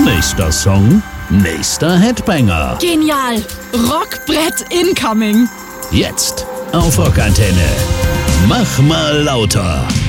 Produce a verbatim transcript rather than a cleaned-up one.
Nächster Song, nächster Headbanger. Genial! Rockbrett incoming! Jetzt auf Rockantenne. Mach mal lauter.